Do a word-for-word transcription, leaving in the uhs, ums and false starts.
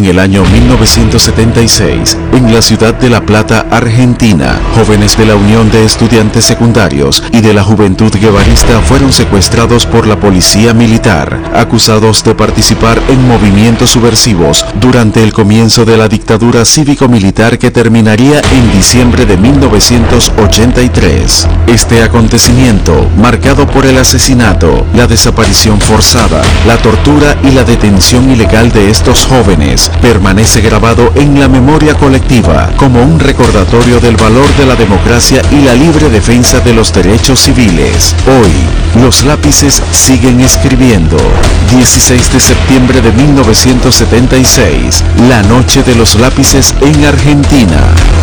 el año mil novecientos setenta y seis, en la ciudad de La Plata, Argentina, jóvenes de la Unión de Estudiantes Secundarios y de la Juventud Guevarista fueron secuestrados por la policía militar, acusados de participar en movimientos subversivos durante el comienzo de la dictadura cívico-militar que terminaría en diciembre de mil novecientos ochenta y tres. Este acontecimiento, marcado por el asesinato, la desaparición forzada, la tortura y la detención ilegal de estos jóvenes, permanece grabado en la memoria colectiva como un recordatorio del valor de la democracia y la libre defensa de los derechos civiles. Hoy, los lápices siguen escribiendo. dieciséis de septiembre de mil novecientos setenta y seis, la noche de los lápices en Argentina.